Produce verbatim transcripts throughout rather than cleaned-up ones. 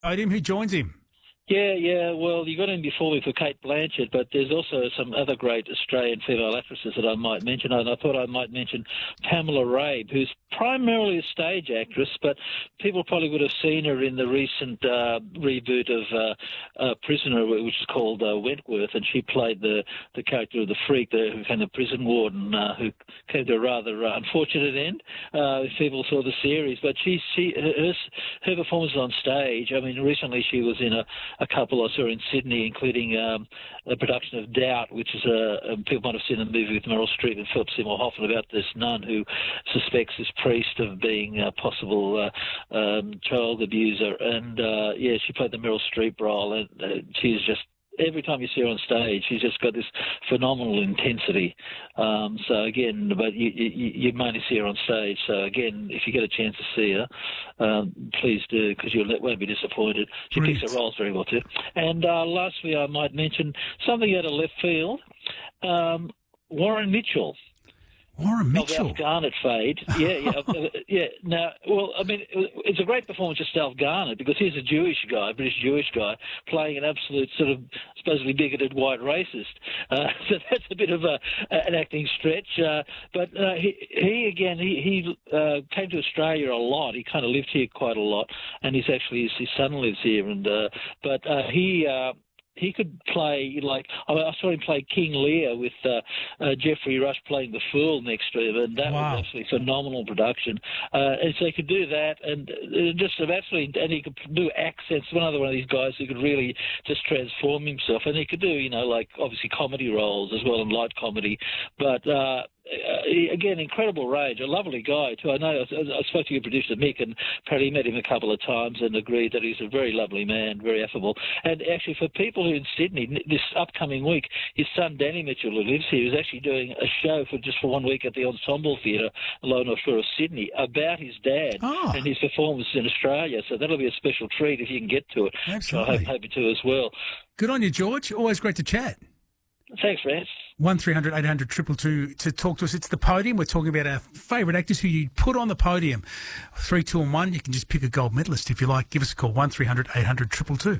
Him, who joins him? Yeah, yeah. Well, you got in before me for Kate Blanchett, but there's also some other great Australian female actresses that I might mention. And I thought I might mention Pamela Rabe, who's primarily a stage actress, but people probably would have seen her in the recent uh, reboot of uh, uh, Prisoner, which is called uh, Wentworth, and she played the, the character of the freak, the, who became the prison warden, uh, who came to a rather uh, unfortunate end uh, if people saw the series. But she, she, her, her performance on stage, I mean, recently she was in a a couple I saw in Sydney, including um, a production of Doubt, which is a, a people might have seen the movie with Meryl Streep and Philip Seymour Hoffman about this nun who suspects this priest of being a possible uh, um, child abuser. And uh, yeah, she played the Meryl Streep role, and uh, she's just. Every time you see her on stage, she's just got this phenomenal intensity. Um, so again, but you, you, you mainly see her on stage. So again, if you get a chance to see her, um, please do, because you won't be disappointed. She Brilliant. picks her roles very well too. And uh, lastly, I might mention something out of left field. Um, Warren Mitchell. Warren Mitchell. Of Alf Garnett fade. Yeah, yeah. uh, yeah. Now, well, I mean, it's a great performance of Alf Garnett because he's a Jewish guy, a British Jewish guy, playing an absolute sort of supposedly bigoted white racist. Uh, so that's a bit of a, an acting stretch. Uh, but uh, he, he, again, he, he uh, came to Australia a lot. He kind of lived here quite a lot, and he's actually, his son lives here. And uh, But uh, he... Uh, He could play, like, I saw him play King Lear with uh, uh, Geoffrey Rush playing the Fool next to him, and that Wow. was actually phenomenal production. Uh, and so he could do that, and uh, just absolutely, and he could do accents. One other one of these guys who could really just transform himself, and he could do, you know, like obviously comedy roles as well and light comedy, but. Uh, Uh, he, again, incredible range. A lovely guy too. I know. I, I spoke to your producer Mick, and apparently met him a couple of times and agreed that he's a very lovely man, very affable. And actually, for people who in Sydney this upcoming week, his son Danny Mitchell, who lives here, is actually doing a show for just for one week at the Ensemble Theatre along the shore of Sydney about his dad Oh. and his performance in Australia. So that'll be a special treat if you can get to it. Absolutely. So I hope, hope you to as well. Good on you, George. Always great to chat. Thanks, Vance. one three hundred eight hundred two two two to talk to us. It's the podium. We're talking about our favourite actors who you put on the podium. Three, two and one. You can just pick a gold medalist if you like. Give us a call, one three hundred eight hundred two two two.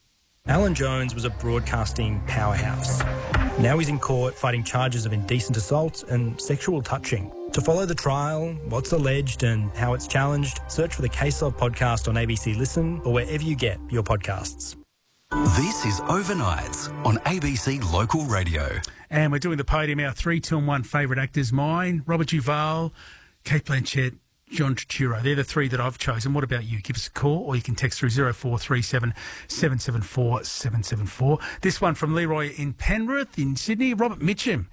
Alan Jones was a broadcasting powerhouse. Now he's in court fighting charges of indecent assault and sexual touching. To follow the trial, what's alleged and how it's challenged, search for the Case Of podcast on A B C Listen or wherever you get your podcasts. This is Overnights on A B C Local Radio. And we're doing the podium, our three, two and one favourite actors. Mine, Robert Duvall, Kate Blanchett, John Turturro. They're the three that I've chosen. What about you? Give us a call or you can text through zero four three seven seven seven four seven seven four. This one from Leroy in Penrith in Sydney. Robert Mitchum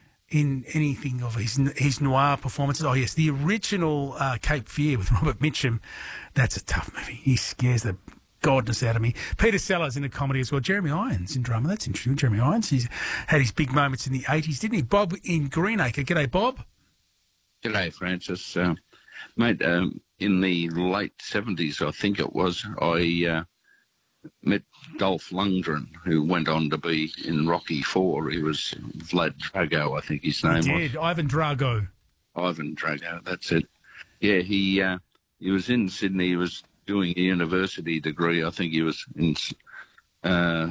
in anything of his his noir performances. Oh, yes, the original uh, Cape Fear with Robert Mitchum. That's a tough movie. He scares the godness out of me. Peter Sellers in the comedy as well. Jeremy Irons in drama. That's interesting. Jeremy Irons, he's had his big moments in the eighties, didn't he? Bob in Greenacre. G'day, Bob. G'day, Francis. Uh, mate, um, in the late seventies, I think it was, I uh, met Dolph Lundgren, who went on to be in Rocky Four. He was Vlad Drago, I think his name he was. did. Ivan Drago. Ivan Drago, that's it. Yeah, he uh, he was in Sydney. He was doing a university degree. I think he was in, uh,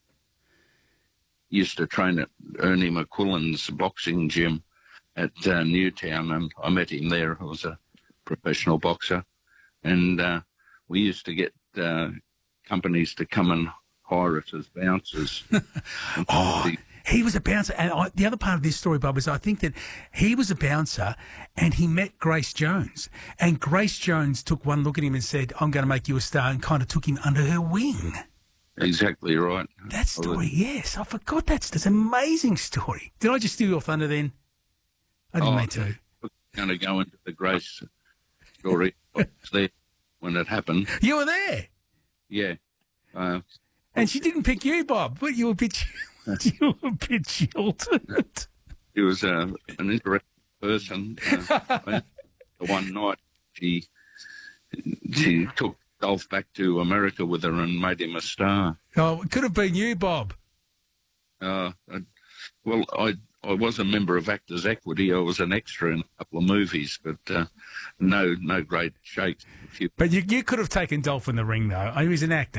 used to train at Ernie McQuillan's boxing gym at uh, Newtown, and I met him there. I was a professional boxer, and uh, we used to get uh, companies to come and hire us as bouncers. Oh, he was a bouncer. And I, the other part of this story, Bob, is I think that he was a bouncer and he met Grace Jones. And Grace Jones took one look at him and said, I'm going to make you a star, and kind of took him under her wing. Exactly right. That story, yes. I forgot that. That's an amazing story. Did I just steal your thunder then? I didn't Oh, mean to. I'm going to go into the Grace story. I was there when it happened. You were there? Yeah. Uh, And she didn't pick you, Bob. But you were a bit, you were a bit jilted. He was uh, an interesting person. Uh, one night, she she took Dolph back to America with her and made him a star. Oh, it could have been you, Bob. Uh, I, well, I I was a member of Actors Equity. I was an extra in a couple of movies, but uh, no no great shakes. But you, you could have taken Dolph in the ring, though. He was an actor.